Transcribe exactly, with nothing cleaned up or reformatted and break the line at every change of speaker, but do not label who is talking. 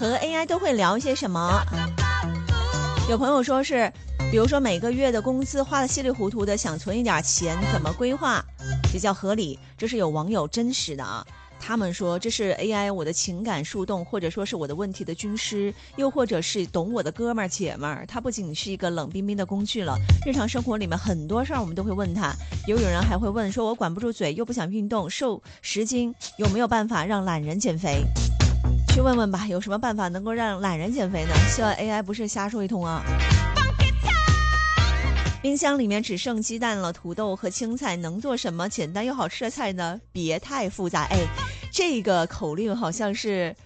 和 A I 都会聊一些什么？有朋友说是，比如说每个月的工资花得稀里糊涂的，想存一点钱，怎么规划比较合理？这是有网友真实的啊。他们说这是 A I 我的情感树洞，或者说是我的问题的军师，又或者是懂我的哥们儿姐们儿。它不仅是一个冷冰冰的工具了，日常生活里面很多事儿我们都会问他。有有人还会问说，我管不住嘴又不想运动，瘦十斤，有没有办法让懒人减肥？去问问吧，有什么办法能够让懒人减肥呢？希望 A I 不是瞎说一通啊。冰箱里面只剩鸡蛋了，土豆和青菜能做什么简单又好吃的菜呢？别太复杂。哎，这个口令好像是